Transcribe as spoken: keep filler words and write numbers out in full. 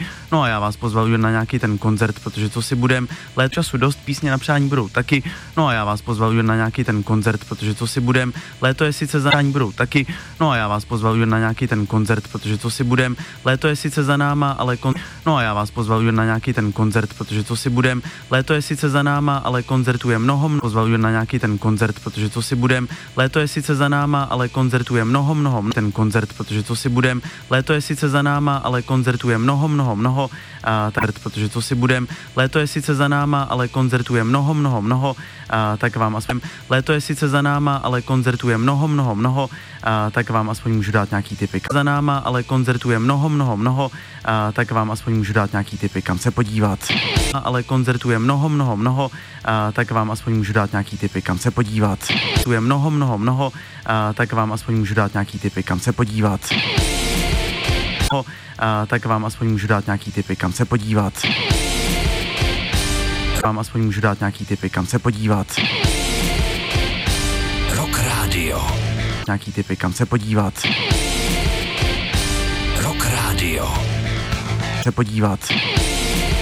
no a já vás pozvalu na nějaký ten koncert, protože co si budem, léto času dost, písně na přání budou taky, no a já vás pozvalu na nějaký ten koncert, protože co si budem, léto je sice za náma, budou taky, no a já vás pozvalu na nějaký ten koncert, protože co si budem, léto je sice za náma, ale kon... no a já vás pozvalu na nějaký ten koncert, protože co si budem, léto je sice za náma, ale koncertuje mnoho, mnoho, pozvalu na nějaký ten koncert, protože co si budem, léto je sice za náma, ale koncertuje mnoho, mnoho, ten koncert, protože co si budem, léto je sice za náma, ale koncertuje mnoho, mnoho, mnoho, a tak, protože co si budem, léto je sice za náma, ale koncertuje mnoho, mnoho, mnoho, a tak vám aspoň, léto je sice za náma, ale koncertuje mnoho, mnoho, mnoho, a tak vám aspoň můžu dát nějaký tipy. Za náma, ale koncertuje mnoho, mnoho, mnoho, a tak vám aspoň můžu dát nějaký tipy, kam se podívat. A, ale koncertuje mnoho, mnoho, mnoho, a tak vám aspoň můžu dát nějaký tipy, kam se podívat. Tu je mnoho, mnoho, mnoho, a tak vám aspoň můžu dát nějaký tipy, kam se podívat. A tak vám aspoň můžu dát nějaký tipy, kam se podívat. Vám aspoň můžu dát nějaký tipy, kam se podívat. Rock Radio. Nějaký tipy, kam se podívat. Rock Radio. Se podívat.